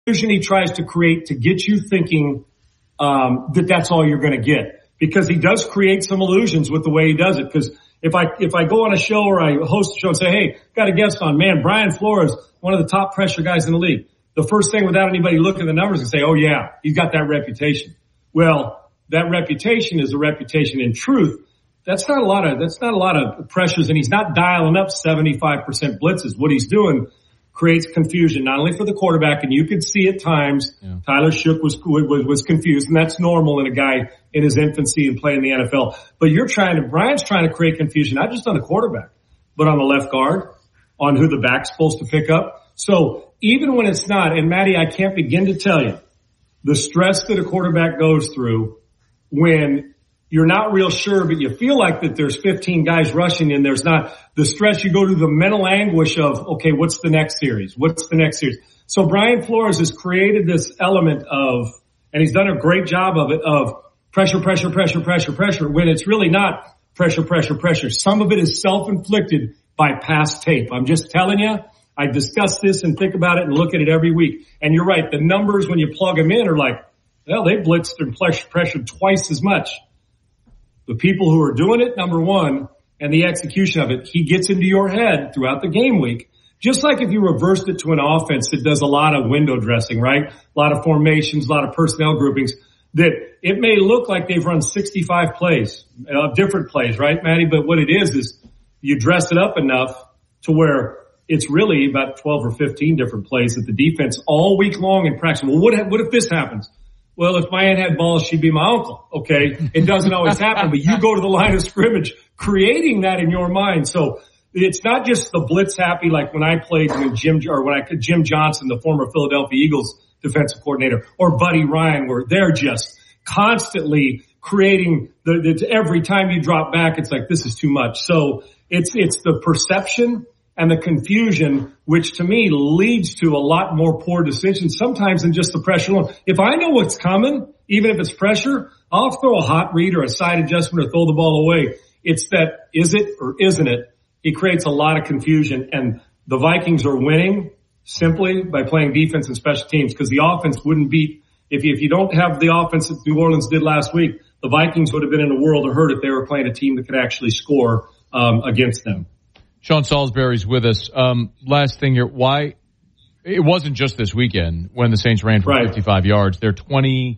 confusion he tries to create to get you thinking that that's all you're going to get, because he does create some illusions with the way he does it. Because if I go on a show or I host a show and say, hey, got a guest on, man, Brian Flores, one of the top pressure guys in the league. The first thing, without anybody looking at the numbers, and say, oh yeah, he's got that reputation. Well, that reputation is a reputation. In truth, that's not a lot of pressures, and he's not dialing up 75% blitzes. What he's doing creates confusion, not only for the quarterback, and you could see at times Tyler Shook was confused, and that's normal in a guy in his infancy and playing the NFL. But Brian's trying to create confusion, not just on the quarterback, but on the left guard, on who the back's supposed to pick up. So even when it's not, and Matty, I can't begin to tell you the stress that a quarterback goes through when you're not real sure, but you feel like that there's 15 guys rushing and there's not the stress. You go to the mental anguish of, okay, what's the next series? So Brian Flores has created this element of, and he's done a great job of it, of pressure, when it's really not pressure. Some of it is self-inflicted by past tape. I'm just telling you, I discuss this and think about it and look at it every week. And you're right. The numbers, when you plug them in, are like, well, they blitzed and pressured twice as much. The people who are doing it, number one, and the execution of it, he gets into your head throughout the game week. Just like if you reversed it to an offense that does a lot of window dressing, right? A lot of formations, a lot of personnel groupings, that it may look like they've run 65 plays, different plays, right, Matty? But what it is you dress it up enough to where it's really about 12 or 15 different plays that the defense all week long in practice. Well, what if this happens? Well, if my aunt had balls, she'd be my uncle. Okay. It doesn't always happen, but you go to the line of scrimmage creating that in your mind. So it's not just the blitz happy, like when I played with Jim Johnson, the former Philadelphia Eagles defensive coordinator, or Buddy Ryan, where they're just constantly creating every time you drop back, it's like, this is too much. So it's the perception and the confusion, which to me leads to a lot more poor decisions sometimes than just the pressure alone. If I know what's coming, even if it's pressure, I'll throw a hot read or a side adjustment or throw the ball away. It's that, is it or isn't it? It creates a lot of confusion, and the Vikings are winning simply by playing defense and special teams, because the offense wouldn't beat. If you don't have the offense that New Orleans did last week, the Vikings would have been in a world of hurt if they were playing a team that could actually score against them. Sean Salisbury's with us. Last thing here, why it wasn't just this weekend when the Saints ran for 55 yards. They're 29th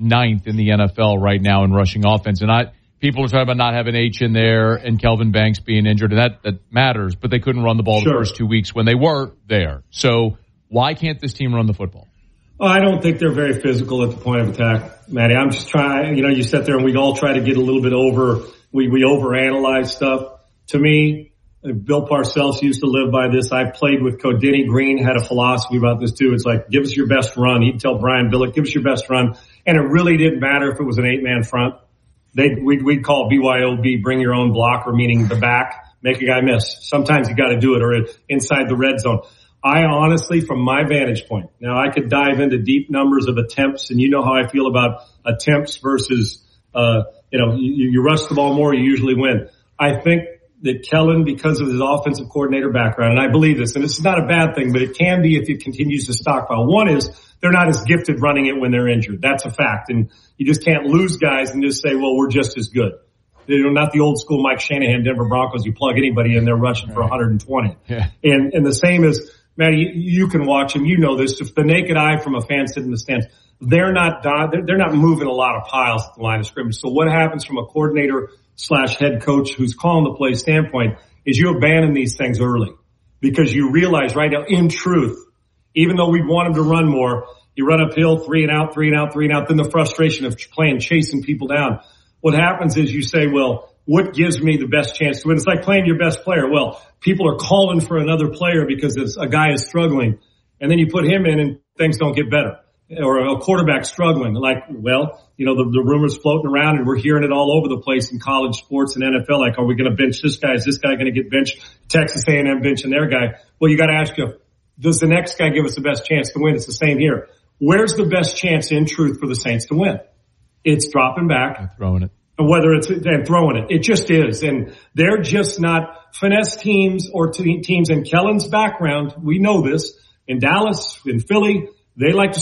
in the NFL right now in rushing offense. And people are talking about not having H in there and Kelvin Banks being injured, and that matters, but they couldn't run the ball the first 2 weeks when they were there. So why can't this team run the football? Oh, I don't think they're very physical at the point of attack, Matty. I'm just trying, you sit there and we all try to get a little bit we overanalyze stuff. To me, Bill Parcells used to live by this. I played with Coach Denny Green, had a philosophy about this too. It's like, give us your best run. He'd tell Brian Billick, give us your best run. And it really didn't matter if it was an 8-man front. We'd call BYOB, bring your own blocker, meaning the back, make a guy miss. Sometimes you got to do it, or inside the red zone. I honestly, from my vantage point, now I could dive into deep numbers of attempts, and you know how I feel about attempts versus, you rush the ball more, you usually win. I think that Kellen, because of his offensive coordinator background, and I believe this, and this is not a bad thing, but it can be if it continues to stockpile. One is they're not as gifted running it when they're injured. That's a fact. And you just can't lose guys and just say, well, we're just as good. They're not the old school Mike Shanahan, Denver Broncos. You plug anybody in, they're rushing for 120. Yeah. And the same is, Matty, you can watch them. You know this. If the naked eye from a fan sitting in the stands, they're not moving a lot of piles at the line of scrimmage. So what happens from a coordinator / head coach who's calling the play standpoint is you abandon these things early, because you realize right now, in truth, even though we want them to run more, you run uphill, 3 and out, then the frustration of chasing people down. What happens is you say, well, what gives me the best chance to win? It's like playing your best player. Well, people are calling for another player because a guy is struggling, and then you put him in and things don't get better. Or a quarterback struggling, like, well, the rumors floating around, and we're hearing it all over the place in college sports and NFL. Like, are we going to bench this guy? Is this guy going to get benched? Texas A&M benching their guy. Well, you got to ask you, does the next guy give us the best chance to win? It's the same here. Where's the best chance in truth for the Saints to win? It's dropping back and throwing it. And throwing it. It just is. And they're just not finesse teams or teams in Kellen's background. We know this. In Dallas, in Philly, they like to